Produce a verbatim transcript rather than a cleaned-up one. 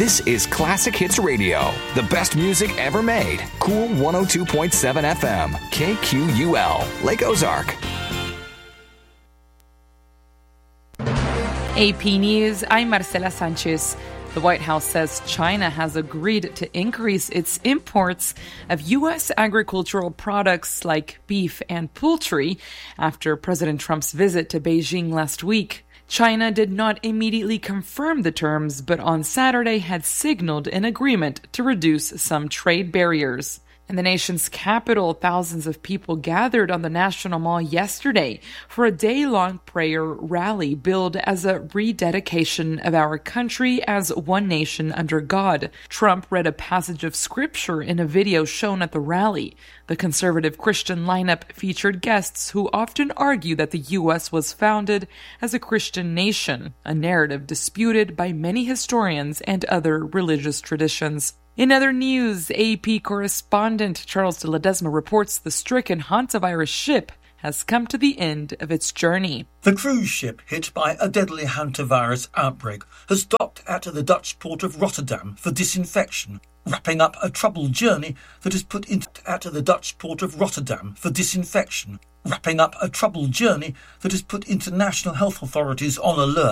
This is Classic Hits Radio, the best music ever made. Cool one oh two point seven F M, K Q U L, Lake Ozark. A P News, I'm Marcela Sanchez. The White House says China has agreed to increase its imports of U S agricultural products like beef and poultry after President Trump's visit to Beijing last week. China did not immediately confirm the terms, but on Saturday had signaled an agreement to reduce some trade barriers. In the nation's capital, thousands of people gathered on the National Mall yesterday for a day-long prayer rally billed as a rededication of our country as one nation under God. Trump read a passage of scripture in a video shown at the rally. The conservative Christian lineup featured guests who often argue that the U S was founded as a Christian nation, a narrative disputed by many historians and other religious traditions. In other news, A P correspondent Charles de Ledesma reports the stricken hantavirus ship has come to the end of its journey. The cruise ship hit by a deadly hantavirus outbreak has docked at the Dutch port of Rotterdam for disinfection, wrapping up a troubled journey that has put into at the Dutch port of Rotterdam for disinfection, wrapping up a troubled journey that has put international health authorities on alert.